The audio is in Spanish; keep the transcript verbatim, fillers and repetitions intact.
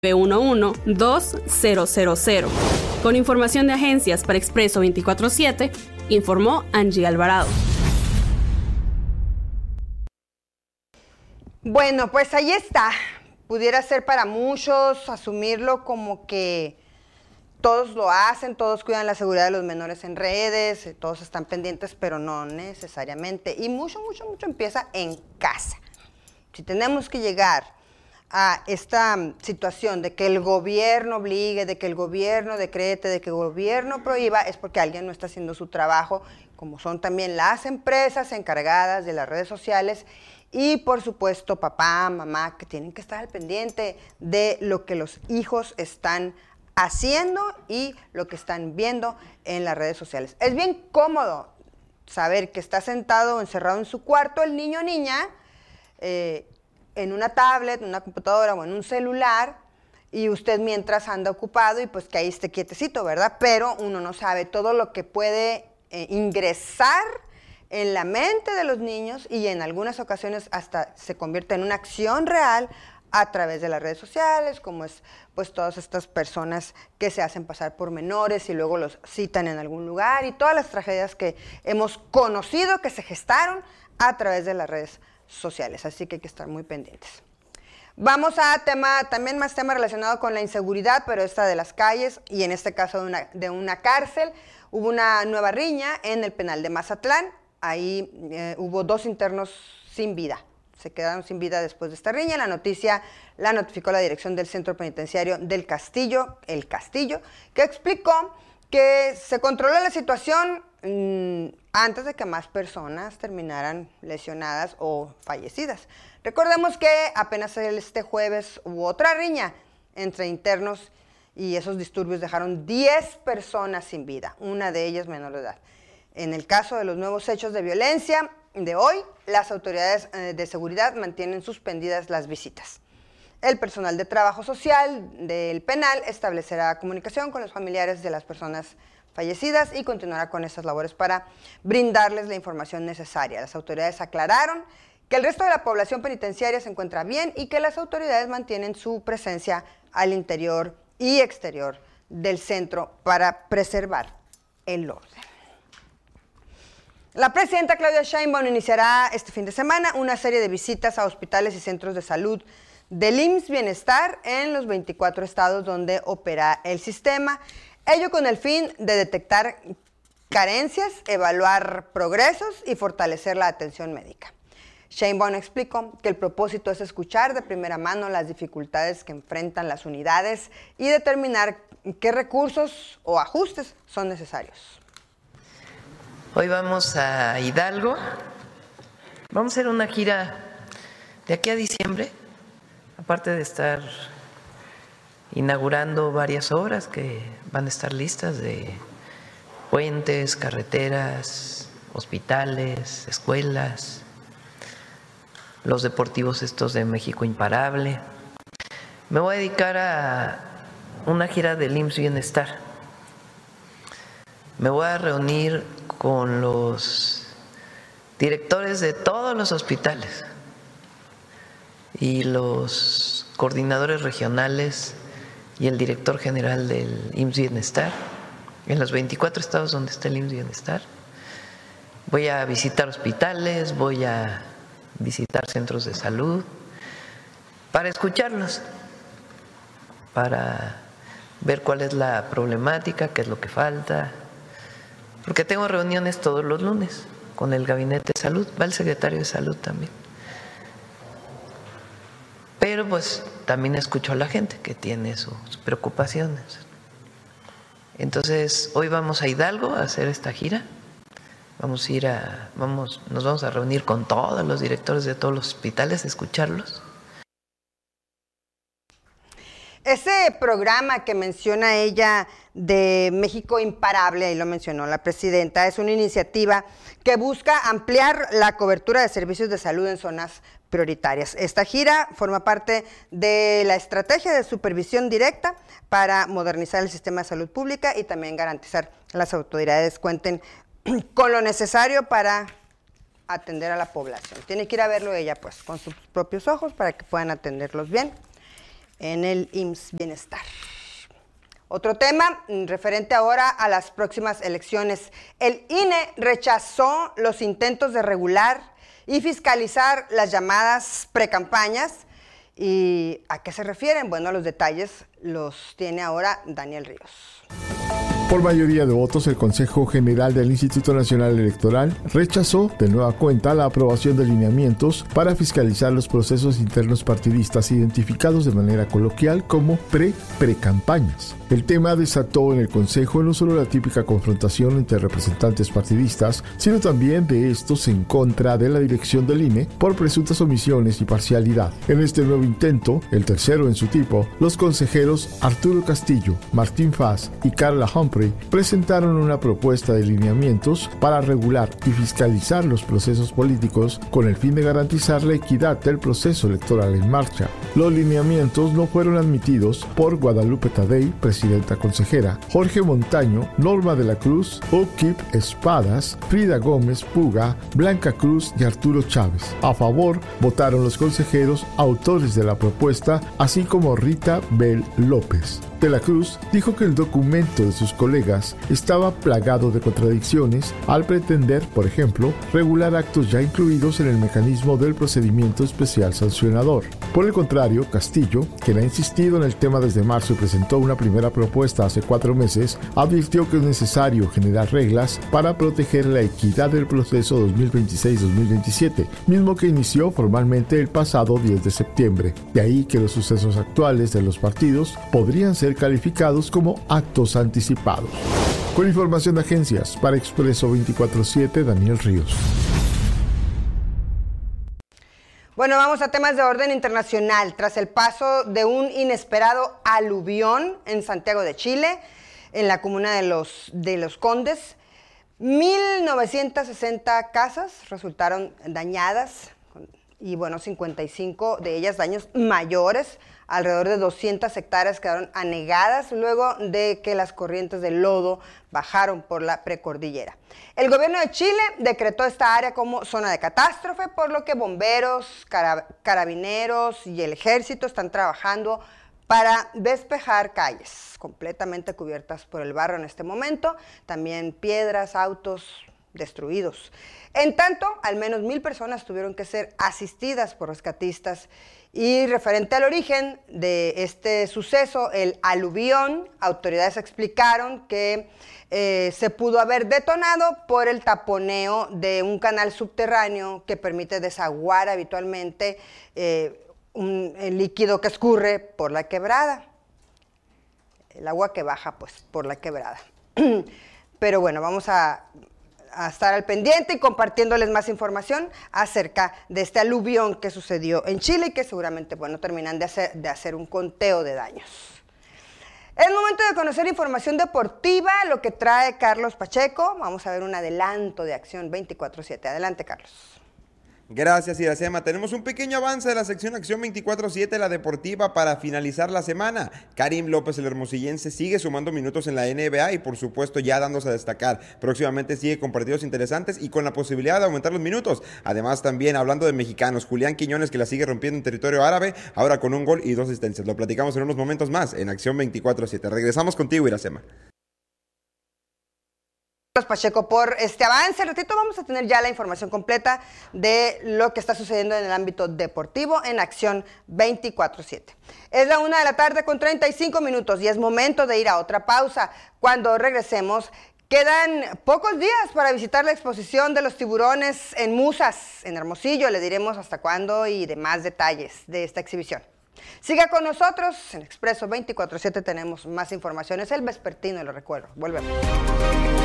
uno uno dos cero cero cero. Con información de agencias para Expreso veinticuatro siete, informó Angie Alvarado. Bueno, pues ahí está. Pudiera ser para muchos asumirlo como que todos lo hacen, todos cuidan la seguridad de los menores en redes, todos están pendientes, pero no necesariamente. Y mucho, mucho, mucho empieza en casa. Si tenemos que llegar a esta situación de que el gobierno obligue, de que el gobierno decrete, de que el gobierno prohíba, es porque alguien no está haciendo su trabajo, como son también las empresas encargadas de las redes sociales y, por supuesto, papá, mamá, que tienen que estar al pendiente de lo que los hijos están haciendo y lo que están viendo en las redes sociales. Es bien cómodo saber que está sentado o encerrado en su cuarto el niño o niña, eh, en una tablet, en una computadora o en un celular, y usted mientras anda ocupado y pues que ahí esté quietecito, ¿verdad? Pero uno no sabe todo lo que puede eh, ingresar en la mente de los niños y en algunas ocasiones hasta se convierte en una acción real a través de las redes sociales, como es pues todas estas personas que se hacen pasar por menores y luego los citan en algún lugar y todas las tragedias que hemos conocido que se gestaron a través de las redes sociales, así que hay que estar muy pendientes. Vamos a tema, también más tema relacionado con la inseguridad, pero esta de las calles y en este caso de una, de una cárcel. Hubo una nueva riña en el penal de Mazatlán, ahí eh, hubo dos internos sin vida, se quedaron sin vida después de esta riña. La noticia la notificó la dirección del Centro Penitenciario del Castillo, El Castillo, que explicó que se controló la situación mmm, antes de que más personas terminaran lesionadas o fallecidas. Recordemos que apenas este jueves hubo otra riña entre internos y esos disturbios dejaron diez personas sin vida, una de ellas menor de edad. En el caso de los nuevos hechos de violencia de hoy, las autoridades de seguridad mantienen suspendidas las visitas. El personal de trabajo social del penal establecerá comunicación con los familiares de las personas fallecidas y continuará con estas labores para brindarles la información necesaria. Las autoridades aclararon que el resto de la población penitenciaria se encuentra bien y que las autoridades mantienen su presencia al interior y exterior del centro para preservar el orden. La presidenta Claudia Sheinbaum iniciará este fin de semana una serie de visitas a hospitales y centros de salud del I M S S Bienestar en los veinticuatro estados donde opera el sistema, ello con el fin de detectar carencias, evaluar progresos y fortalecer la atención médica. Sheinbaum explicó que el propósito es escuchar de primera mano las dificultades que enfrentan las unidades y determinar qué recursos o ajustes son necesarios. Hoy vamos a Hidalgo, vamos a hacer una gira de aquí a diciembre, aparte de estar inaugurando varias obras que van a estar listas de puentes, carreteras, hospitales, escuelas, los deportivos estos de México Imparable. Me voy a dedicar a una gira del I M S S Bienestar. Me voy a reunir con los directores de todos los hospitales y los coordinadores regionales y el director general del I M S S Bienestar en los veinticuatro estados donde está el I M S S Bienestar. Voy a visitar hospitales, voy a visitar centros de salud para escucharlos, para ver cuál es la problemática, qué es lo que falta, porque tengo reuniones todos los lunes con el gabinete de salud, va el secretario de salud también. Pero pues también escucho a la gente que tiene sus preocupaciones. Entonces hoy vamos a Hidalgo a hacer esta gira. Vamos a ir a, vamos, nos vamos a reunir con todos los directores de todos los hospitales, a escucharlos. Ese programa que menciona ella de México Imparable, ahí lo mencionó la presidenta, es una iniciativa que busca ampliar la cobertura de servicios de salud en zonas prioritarias. Esta gira forma parte de la estrategia de supervisión directa para modernizar el sistema de salud pública y también garantizar que las autoridades cuenten con lo necesario para atender a la población. Tiene que ir a verlo ella pues con sus propios ojos para que puedan atenderlos bien. en el I M S S Bienestar. Otro tema referente ahora a las próximas elecciones. El I N E rechazó los intentos de regular y fiscalizar las llamadas precampañas. ¿Y a qué se refieren? Bueno, los detalles los tiene ahora Daniel Ríos. Por mayoría de votos, el Consejo General del Instituto Nacional Electoral rechazó de nueva cuenta la aprobación de lineamientos para fiscalizar los procesos internos partidistas identificados de manera coloquial como pre-precampañas. El tema desató en el Consejo no solo la típica confrontación entre representantes partidistas, sino también de estos en contra de la dirección del I N E por presuntas omisiones y parcialidad. En este nuevo intento, el tercero en su tipo, los consejeros Arturo Castillo, Martín Faz y Carla Humphrey presentaron una propuesta de lineamientos para regular y fiscalizar los procesos políticos con el fin de garantizar la equidad del proceso electoral en marcha. Los lineamientos no fueron admitidos por Guadalupe Tadei, presidenta consejera, Jorge Montaño, Norma de la Cruz, Okip Espadas, Frida Gómez Puga, Blanca Cruz y Arturo Chávez. A favor votaron los consejeros autores de la propuesta, así como Rita Bel López. De la Cruz dijo que el documento de sus colegas estaba plagado de contradicciones al pretender, por ejemplo, regular actos ya incluidos en el mecanismo del procedimiento especial sancionador. Por el contrario, Castillo, quien ha insistido en el tema desde marzo y presentó una primera propuesta hace cuatro meses, advirtió que es necesario generar reglas para proteger la equidad del proceso dos mil veintiséis dos mil veintisiete, mismo que inició formalmente el pasado diez de septiembre. De ahí que los sucesos actuales de los partidos podrían ser calificados como actos anticipados. Con información de agencias, para Expreso veinticuatro siete, Daniel Ríos. Bueno, vamos a temas de orden internacional. Tras el paso de un inesperado aluvión en Santiago de Chile, en la comuna de Los, de Los Condes, mil novecientas sesenta casas resultaron dañadas y, bueno, cincuenta y cinco de ellas daños mayores. Alrededor de doscientas hectáreas quedaron anegadas luego de que las corrientes de lodo bajaron por la precordillera. El gobierno de Chile decretó esta área como zona de catástrofe, por lo que bomberos, carabineros y el ejército están trabajando para despejar calles completamente cubiertas por el barro en este momento, también piedras, autos destruidos. En tanto, al menos mil personas tuvieron que ser asistidas por rescatistas. Y referente al origen de este suceso, el aluvión, autoridades explicaron que eh, se pudo haber detonado por el taponeo de un canal subterráneo que permite desaguar habitualmente eh, un el líquido que escurre por la quebrada, el agua que baja pues por la quebrada. Pero bueno, vamos a... a estar al pendiente y compartiéndoles más información acerca de este aluvión que sucedió en Chile y que seguramente, bueno, terminan de hacer, de hacer un conteo de daños. Es momento de conocer información deportiva, lo que trae Carlos Pacheco. Vamos a ver un adelanto de Acción veinticuatro siete. Adelante, Carlos. Gracias, Iracema. Tenemos un pequeño avance de la sección Acción veinticuatro siete, la deportiva, para finalizar la semana. Karim López, el hermosillense, sigue sumando minutos en la N B A y, por supuesto, ya dándose a destacar. Próximamente sigue con partidos interesantes y con la posibilidad de aumentar los minutos. Además, también, hablando de mexicanos, Julián Quiñones, que la sigue rompiendo en territorio árabe, ahora con un gol y dos asistencias. Lo platicamos en unos momentos más en Acción veinticuatro siete. Regresamos contigo, Iracema. Pacheco, por este avance. Al ratito vamos a tener ya la información completa de lo que está sucediendo en el ámbito deportivo en Acción veinticuatro siete. Es la una de la tarde con treinta y cinco minutos y es momento de ir a otra pausa. Cuando regresemos, quedan pocos días para visitar la exposición de los tiburones en Musas, en Hermosillo. Le diremos hasta cuándo y demás detalles de esta exhibición. Siga con nosotros, en Expreso veinticuatro siete tenemos más información. Es el vespertino, lo recuerdo. Volvemos.